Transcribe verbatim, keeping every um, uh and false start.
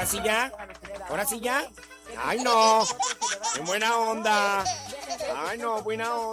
Ahora sí ya. Ahora sí ya. Ay, no. Qué buena onda. Ay, no, buena onda.